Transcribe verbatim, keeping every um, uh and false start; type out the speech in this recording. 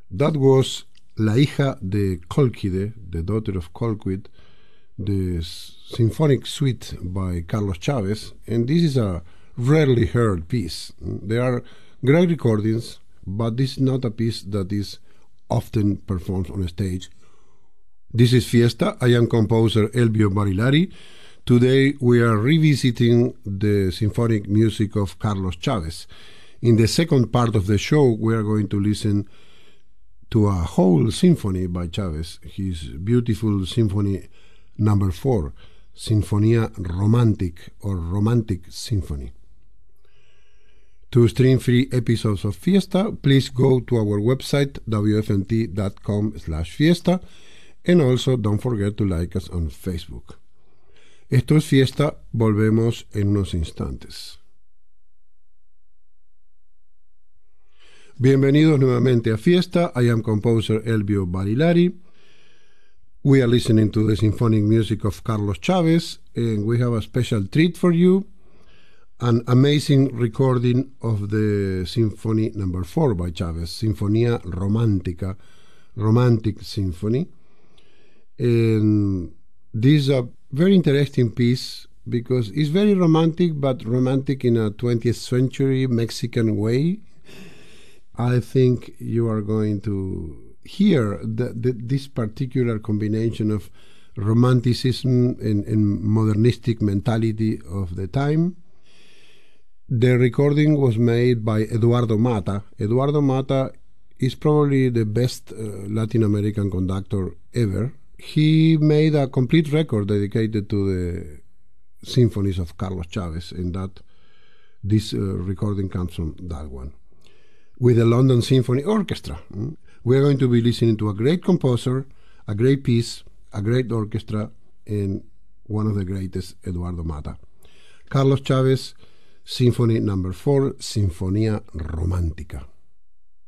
That was La hija de Colquide, the daughter of Colquid, the symphonic suite by Carlos Chavez, and this is a rarely heard piece. There are great recordings, but this is not a piece that is often performed on stage. This is Fiesta. I am composer Elbio Barilari. Today we are revisiting the symphonic music of Carlos Chavez. In the second part of the show, we are going to listen to a whole symphony by Chavez, his beautiful symphony number four, Sinfonia Romantic or Romantic Symphony. To stream free episodes of Fiesta, please go to our website w f n t dot com slash fiesta, and also don't forget to like us on Facebook. Esto es Fiesta, volvemos en unos instantes. Bienvenidos nuevamente a Fiesta. I am composer Elbio Barilari. We are listening to the symphonic music of Carlos Chavez, and we have a special treat for you, an amazing recording of the Symphony number four by Chavez, Sinfonia Romantica, Romantic Symphony. And this is a very interesting piece because it's very romantic, but romantic in a twentieth century Mexican way. I think you are going to hear the, the, this particular combination of romanticism and, and modernistic mentality of the time. The recording was made by Eduardo Mata. Eduardo Mata is probably the best uh, Latin American conductor ever. He made a complete record dedicated to the symphonies of Carlos Chavez, and that this uh, recording comes from that one, with the London Symphony Orchestra. Mm? We're going to be listening to a great composer, a great piece, a great orchestra, and one of the greatest, Eduardo Mata. Carlos Chavez, Symphony number four, Sinfonia Romántica.